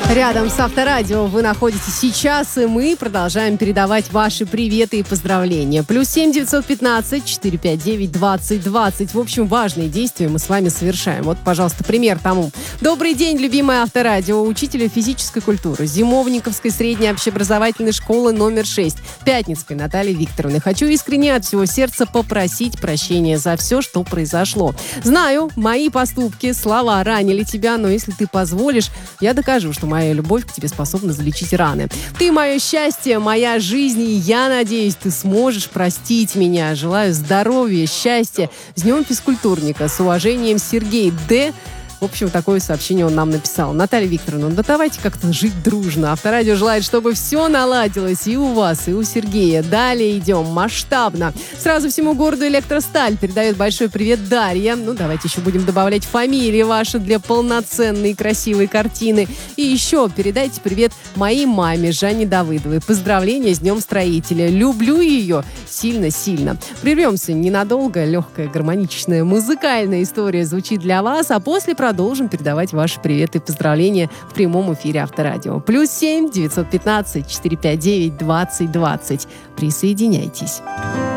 Рядом с Авторадио вы находитесь сейчас, и мы продолжаем передавать ваши приветы и поздравления. +7 915 459 2020. В общем, важные действия мы с вами совершаем. Вот, пожалуйста, пример тому. Добрый день, любимое Авторадио, учителя физической культуры Зимовниковской средней общеобразовательной школы номер 6 Пятницкой Натальи Викторовны. Хочу искренне от всего сердца попросить прощения за все, что произошло. Знаю, мои поступки, слова ранили тебя, но если ты позволишь, я докажу, что моя любовь к тебе способна залечить раны. Ты мое счастье, моя жизнь, и я надеюсь, ты сможешь простить меня. Желаю здоровья, счастья. С днем физкультурника. С уважением, Сергей Д. В общем, такое сообщение он нам написал. Наталья Викторовна, да давайте как-то жить дружно. Авторадио желает, чтобы все наладилось и у вас, и у Сергея. Далее идем масштабно. Сразу всему городу Электросталь передает большой привет Дарья. Ну, давайте еще будем добавлять фамилии ваши для полноценной красивой картины. И еще передайте привет моей маме Жанне Давыдовой. Поздравления с Днем Строителя. Люблю ее сильно-сильно. Прервемся ненадолго. Легкая, гармоничная, музыкальная история звучит для вас, а после продолжим передавать ваши приветы и поздравления в прямом эфире Авторадио. +7 915 459 2020. Присоединяйтесь.